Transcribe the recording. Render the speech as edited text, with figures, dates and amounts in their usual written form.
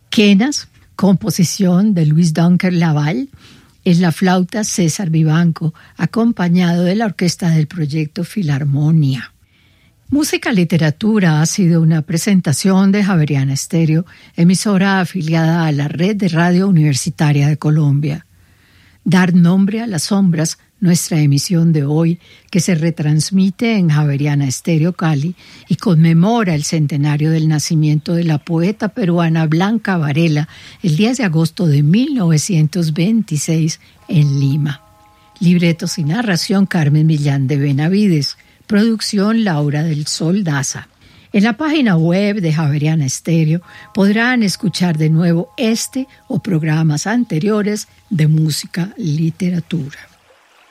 Quenas, composición de Luis Dunker Laval, es la flauta César Vivanco, acompañado de la orquesta del proyecto Filarmonia. Música Literatura ha sido una presentación de Javeriana Estéreo, emisora afiliada a la Red de Radio Universitaria de Colombia. Dar nombre a las sombras, nuestra emisión de hoy, que se retransmite en Javeriana Estéreo Cali y conmemora el centenario del nacimiento de la poeta peruana Blanca Varela el 10 de agosto de 1926 en Lima. Libretos y narración Carmen Millán de Benavides. Producción Laura del Sol Daza. En la página web de Javeriana Estéreo podrán escuchar de nuevo este o programas anteriores de música literatura.